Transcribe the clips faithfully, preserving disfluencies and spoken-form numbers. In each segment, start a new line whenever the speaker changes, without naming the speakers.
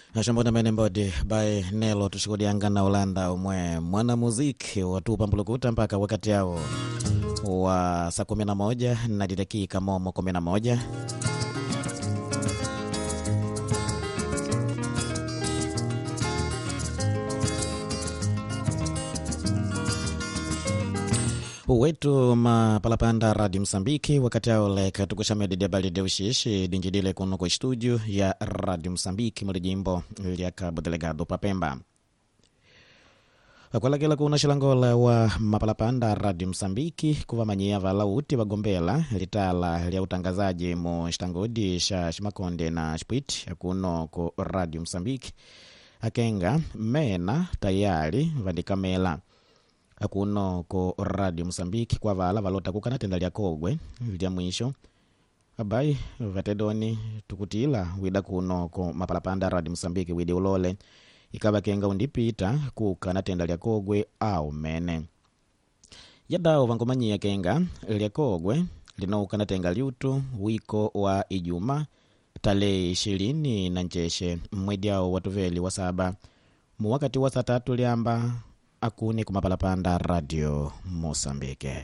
Ashambona mene mbodi by Nelo tushikudianga na Ulanda umwe mwana muziki watupa mbulukuta mpaka wakati yao wa saa kumi na moja na dakika momo kumi na moja. Wetu mapalapanda Radio Msambiki wakati yao leka tukushamedi diabali de ushishi dinjidile kuno kwa studio ya Radio Msambiki muli jimbo ya Cabo Delegado Papemba. Kwa lakila kuna shilangola wa mapalapanda Radio Msambiki kuvamanyia valauti wagombela litala lia utangazaji mo shtangodi sha shimakonde na shpwiti kuno ku Radio Msambiki akenga mena tayari vandikamela akuno ko Radio Msambiki kwa vala valota kukana tenda lia kogwe lia mwisho abai vatedoni tukutila wida kuno ko mapalapanda Radio Msambiki widi ulole ikaba kenga undipita kukana tenda lia kogwe au mene yadao vangomanyia kenga lia kogwe linaukana tenga liutu wiko wa Ijuma tale ishirini na ncheshe mwediao watuveli wa saba muwakati wa saa tatu liamba akuni kumapalapanda Radio Mosambike.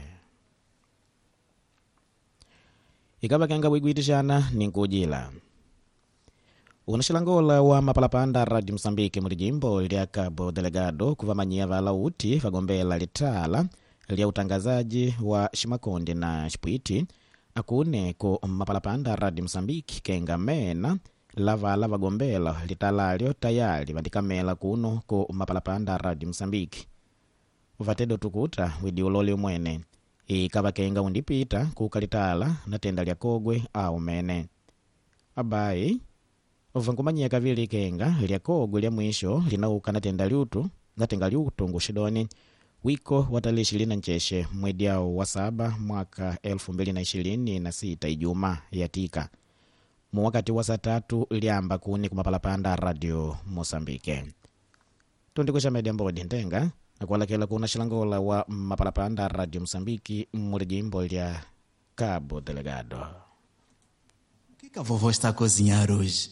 Ikaba kenga wigwitishana ninkujila. Unashilangola wa mapalapanda Radio Msambike mulijimbo lia Cabo Delegado kuvamanyia valauti vagombela litala lia utangazaji wa shimakonde na shpwiti akune ku mapalapanda Radio Msambike kenga mena lavala vagombela litalalio tayari vandikamela kuno ku mapalapanda Radio Msambiki. Vatedo tukuta widi ulole mwene ikava kenga undipita kukalitala na tenda lia kogwe au mene abai uvangumanyia kavili kenga lia kogwe lia mwisho linauka na tenda liutu na tenga liutu ngushidoni wiko watali ishirini na ncheshe mwediao wa saba mwaka elfu mbili na ishirini na sita Ijuma yatika mwakati wa saa tatu liamba kuni kumapalapanda Radio Mosambike. Tundikusha media mbodi ntenga na kwa lakila kuna shilangola wa mapalapanda Radio Msambiki mulijimbo lia Cabo Delegado.
O que que a vovó está a cozinhar hoje?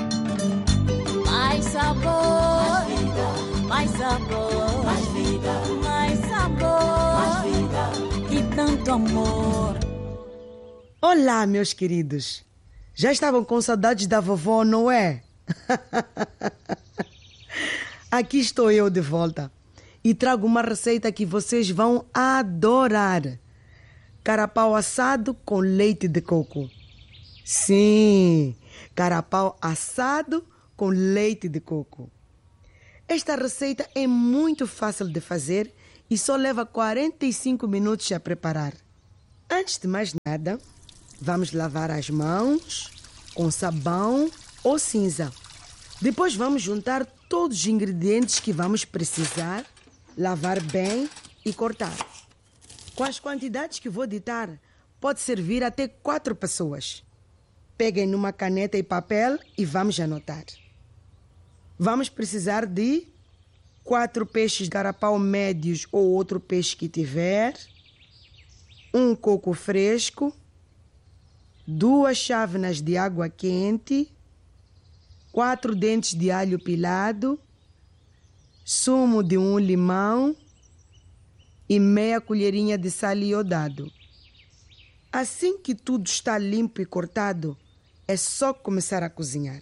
Mais sabor, mais vida, mais sabor, mais vida, mais sabor, mais vida e tanto amor.
Olá, meus queridos. Já estavam com saudades da vovó, não é? Aqui estou eu de volta e trago uma receita que vocês vão adorar. Carapau assado com leite de coco. Sim, carapau assado com leite de coco. Esta receita é muito fácil de fazer e só leva quarenta e cinco minutos a preparar. Antes de mais nada, vamos lavar as mãos com sabão ou cinza. Depois vamos juntar todos os ingredientes que vamos precisar, lavar bem e cortar. Com as quantidades que vou ditar, pode servir até quatro pessoas. Peguem numa caneta e papel e vamos anotar. Vamos precisar de quatro peixes de carapau médios ou outro peixe que tiver, um coco fresco, duas chávenas de água quente, quatro dentes de alho pilado, sumo de um limão e meia colherinha de sal iodado. Assim que tudo está limpo e cortado, é só começar a cozinhar.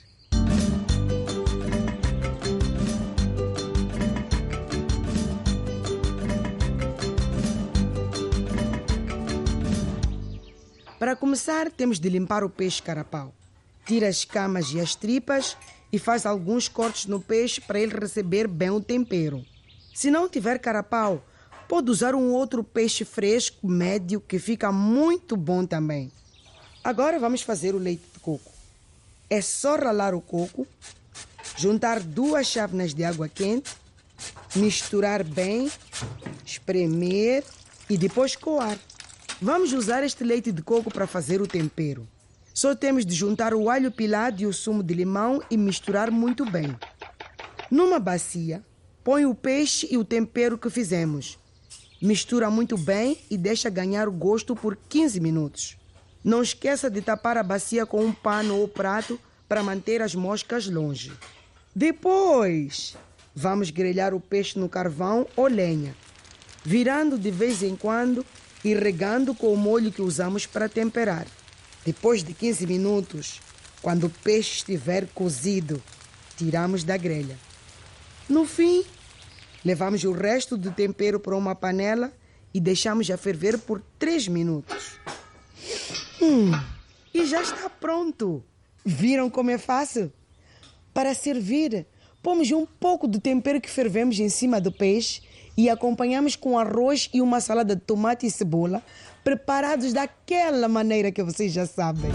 Para começar, temos de limpar o peixe carapau. Tira as escamas e as tripas e faz alguns cortes no peixe para ele receber bem o tempero. Se não tiver carapau, pode usar um outro peixe fresco, médio, que fica muito bom também. Agora vamos fazer o leite de coco. É só ralar o coco, juntar duas chávenas de água quente, misturar bem, espremer e depois coar. Vamos usar este leite de coco para fazer o tempero. Só temos de juntar o alho pilado e o sumo de limão e misturar muito bem. Numa bacia, põe o peixe e o tempero que fizemos. Mistura muito bem e deixa ganhar o gosto por quinze minutos. Não esqueça de tapar a bacia com um pano ou prato para manter as moscas longe. Depois, vamos grelhar o peixe no carvão ou lenha, virando de vez em quando e regando com o molho que usamos para temperar. Depois de quinze minutos, quando o peixe estiver cozido, tiramos da grelha. No fim, levamos o resto do tempero para uma panela e deixamos a ferver por três minutos. Hum, e já está pronto. Viram como é fácil? Para servir, pomos um pouco do tempero que fervemos em cima do peixe e acompanhamos com arroz e uma salada de tomate e cebola, preparados daquela maneira que vocês já sabem.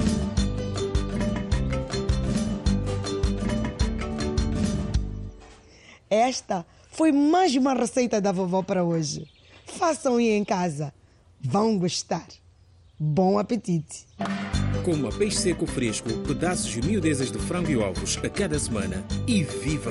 Esta foi mais uma receita da vovó para hoje. Façam aí em casa. Vão gostar. Bom apetite!
Coma peixe seco fresco, pedaços e miudezas de frango e ovos a cada semana e viva